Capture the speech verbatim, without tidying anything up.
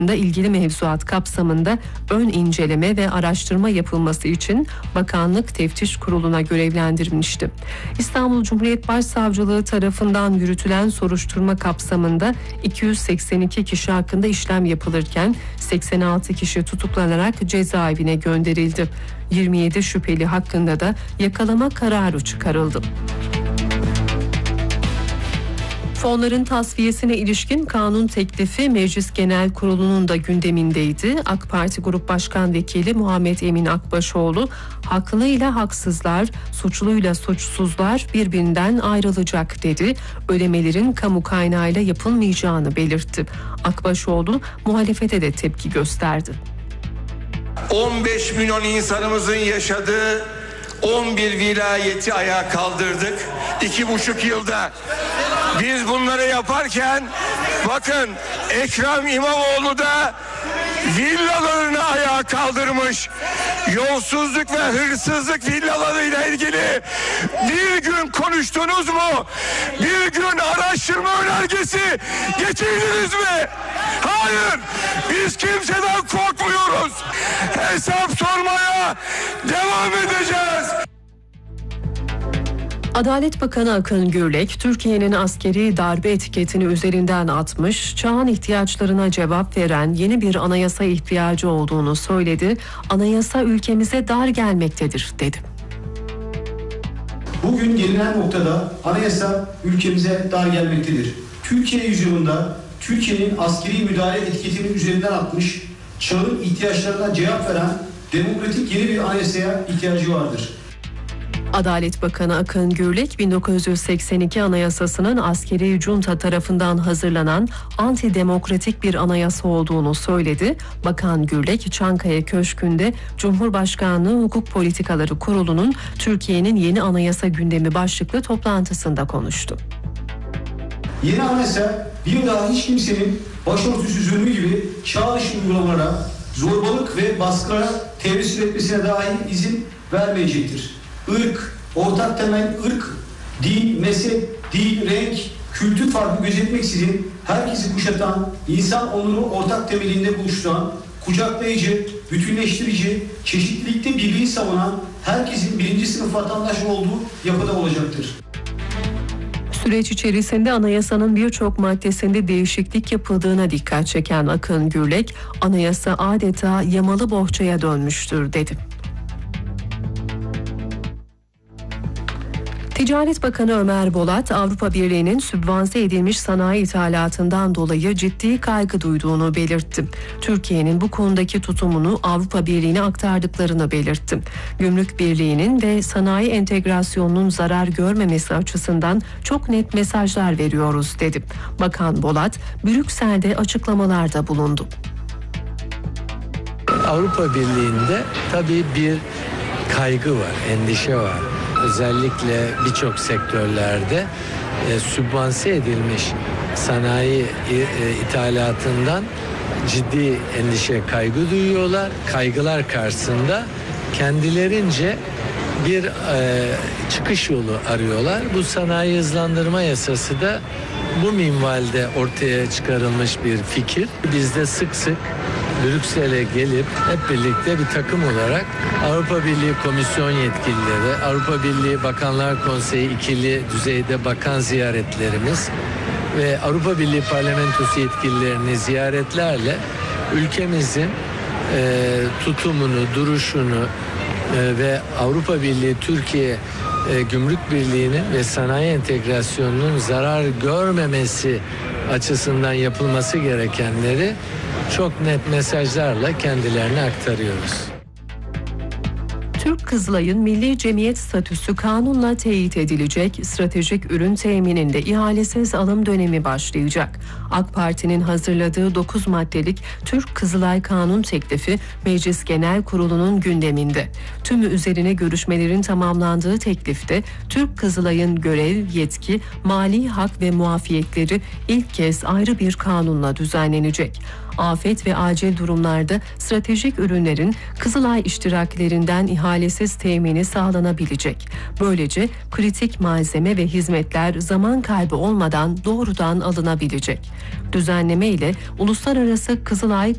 da ilgili mevzuat kapsamında ön inceleme ve araştırma yapılması için Bakanlık Teftiş Kurulu'na görevlendirilmişti. İstanbul Cumhuriyet Başsavcılığı tarafından yürütülen soruşturma kapsamında iki yüz seksen iki kişi hakkında işlem yapılırken seksen altı kişi tutuklanarak cezaevine gönderildi. yirmi yedi şüpheli hakkında da yakalama kararı çıkarıldı. Fonların tasfiyesine ilişkin kanun teklifi Meclis Genel Kurulu'nun da gündemindeydi. AK Parti Grup Başkan Vekili Muhammed Emin Akbaşoğlu, haklıyla haksızlar, suçluyla suçsuzlar birbirinden ayrılacak dedi. Ödemelerin kamu kaynağıyla yapılmayacağını belirtti. Akbaşoğlu muhalefete de tepki gösterdi. on beş milyon insanımızın yaşadığı on bir vilayeti ayağa kaldırdık. İki buçuk yılda. Biz bunları yaparken bakın Ekrem İmamoğlu da villalarını ayağa kaldırmış. Yolsuzluk ve hırsızlık villalarıyla ilgili bir gün konuştunuz mu? Bir gün araştırma önergesi getirdiniz mi? Hayır. Biz kimseden korkmuyoruz. Hesap sormaya devam edeceğiz. Adalet Bakanı Akın Gürlek, Türkiye'nin askeri darbe etiketini üzerinden atmış, çağın ihtiyaçlarına cevap veren yeni bir anayasa ihtiyacı olduğunu söyledi. Anayasa ülkemize dar gelmektedir, dedi. Bugün gelinen noktada anayasa ülkemize dar gelmektedir. Türkiye yüzyılında Türkiye'nin askeri müdahale etiketinin üzerinden atmış, çağın ihtiyaçlarına cevap veren demokratik yeni bir anayasaya ihtiyacı vardır. Adalet Bakanı Akın Gürlek, bin dokuz yüz seksen iki Anayasası'nın askeri junta tarafından hazırlanan antidemokratik bir anayasa olduğunu söyledi. Bakan Gürlek, Çankaya Köşkü'nde Cumhurbaşkanlığı Hukuk Politikaları Kurulu'nun Türkiye'nin yeni anayasa gündemi başlıklı toplantısında konuştu. Yeni anayasa bir daha hiç kimsenin başörtüsü zulmü gibi çağ dışı uygulamalara, zorbalık ve baskılara tevessül etmesine dahi izin vermeyecektir. Irk, ortak temel ırk, din, mezhep, dil, renk, kültür farkı gözetmeksizin herkesi kuşatan, insan onuru ortak temelinde buluşturan, kucaklayıcı, bütünleştirici, çeşitlilikte birliği savunan herkesin birinci sınıf vatandaş olduğu yapıda olacaktır. Süreç içerisinde anayasanın birçok maddesinde değişiklik yapıldığına dikkat çeken Akın Gürlek, anayasa adeta yamalı bohçaya dönmüştür, dedi. Ticaret Bakanı Ömer Bolat, Avrupa Birliği'nin sübvanse edilmiş sanayi ithalatından dolayı ciddi kaygı duyduğunu belirtti. Türkiye'nin bu konudaki tutumunu Avrupa Birliği'ne aktardıklarını belirtti. Gümrük Birliği'nin ve sanayi entegrasyonunun zarar görmemesi açısından çok net mesajlar veriyoruz, dedi. Bakan Bolat, Brüksel'de açıklamalarda bulundu. Avrupa Birliği'nde tabii bir kaygı var, endişe var. Özellikle birçok sektörlerde e, sübvanse edilmiş sanayi e, ithalatından ciddi endişe, kaygı duyuyorlar. Kaygılar karşısında kendilerince bir e, çıkış yolu arıyorlar. Bu sanayi hızlandırma yasası da bu minvalde ortaya çıkarılmış bir fikir. Biz de sık sık Brüksel'e gelip hep birlikte bir takım olarak Avrupa Birliği Komisyon yetkilileri, Avrupa Birliği Bakanlar Konseyi ikili düzeyde bakan ziyaretlerimiz ve Avrupa Birliği Parlamentosu yetkililerini ziyaretlerle ülkemizin e, tutumunu, duruşunu e, ve Avrupa Birliği Türkiye e, Gümrük Birliği'nin ve sanayi entegrasyonunun zarar görmemesi açısından yapılması gerekenleri çok net mesajlarla kendilerine aktarıyoruz. Türk Kızılay'ın milli cemiyet statüsü kanunla teyit edilecek. Stratejik ürün temininde ihalesiz alım dönemi başlayacak. AK Parti'nin hazırladığı dokuz maddelik Türk Kızılay kanun teklifi Meclis Genel Kurulu'nun gündeminde. Tümü üzerine görüşmelerin tamamlandığı teklifte Türk Kızılay'ın görev, yetki, mali hak ve muafiyetleri ilk kez ayrı bir kanunla düzenlenecek. Afet ve acil durumlarda stratejik ürünlerin Kızılay iştiraklerinden ihalesiz temini sağlanabilecek. Böylece kritik malzeme ve hizmetler zaman kaybı olmadan doğrudan alınabilecek. Düzenleme ile uluslararası Kızılay